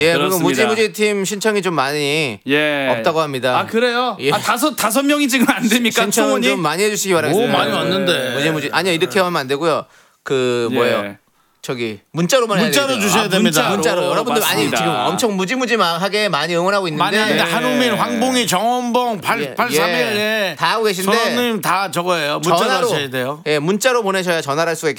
예, 그리고 그렇습니다. 무지무지 팀 신청이 좀 많이 예. 없다고 합니다. 아 그래요? 예. 아 다섯 명이 지금 안 됩니까? 신청 총원이? 좀 많이 해주시기 바라겠습니다. 오, 많이 왔는데. 무지무지 아니요 이렇게 하면 안 되고요. 그 예. 뭐예요? 저기 문자로만 해야 문자로 되거든요. 주셔야 됩니다. 문자로 여러분들 많이 맞습니다. 지금 엄청 무지무지하게 많이 응원하고 있는데 만약에 네. 한우민, 황봉이, 정원봉, 8831 예. 다 하고 계신데 선호님 다 저거예요. 문자로 하셔야 돼요. 예, 문자로 보내셔야 전화를 할 수가 있기